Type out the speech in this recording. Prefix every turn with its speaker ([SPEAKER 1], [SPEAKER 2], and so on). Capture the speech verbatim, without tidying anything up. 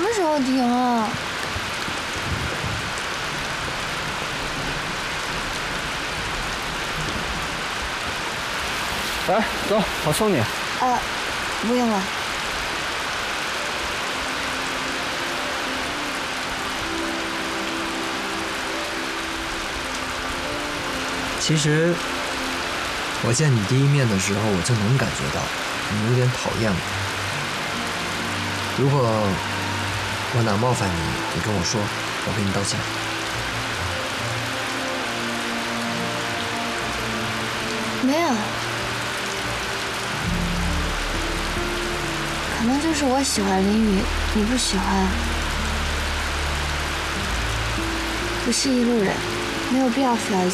[SPEAKER 1] 时候停啊？
[SPEAKER 2] 来，走，我送你。
[SPEAKER 1] 啊，不用了。
[SPEAKER 3] 其实，我见你第一面的时候，我就能感觉到你有点讨厌我。如果我哪冒犯你，你跟我说，我给你道歉。
[SPEAKER 1] 没有，可能就是我喜欢林雨，你不喜欢。不是一路人，没有必要非要一起。